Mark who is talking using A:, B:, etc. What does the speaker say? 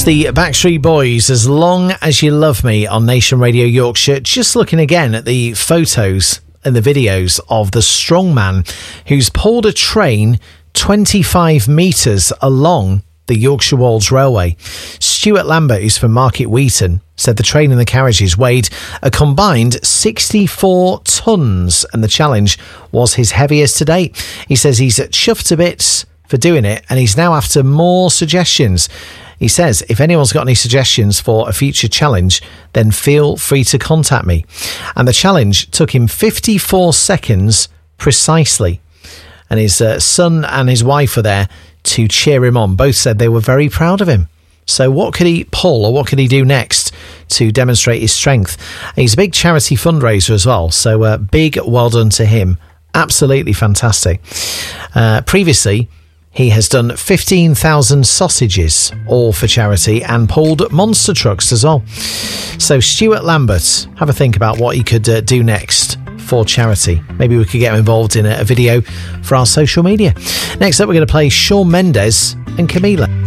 A: The Backstreet Boys, As Long As You Love Me, on Nation Radio Yorkshire. Just looking again at the photos and the videos of the strongman who's pulled a train 25 metres along the Yorkshire Wolds Railway. Stuart Lambert, who's from Market Wheaton, said the train and the carriages weighed a combined 64 tonnes and the challenge was his heaviest to date. He says he's chuffed to bits for doing it and he's now after more suggestions. He says, if anyone's got any suggestions for a future challenge, then feel free to contact me. And the challenge took him 54 seconds precisely. And his son and his wife were there to cheer him on. Both said they were very proud of him. So what could he pull or what could he do next to demonstrate his strength? He's a big charity fundraiser as well. So big well done to him. Absolutely fantastic. Previously, he has done 15,000 sausages, all for charity, and pulled monster trucks as well. So Stuart Lambert, have a think about what he could do next for charity. Maybe we could get him involved in a video for our social media. Next up, we're going to play Shawn Mendes and Camila.